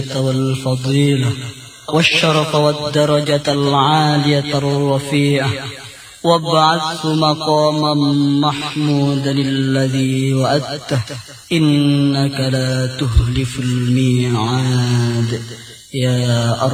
والفضيلة والشرف والدرجة العالية الرفيعة، وابعث مقاما محمودا الذي وعدته، إنك لا تخلف الميعاد. يا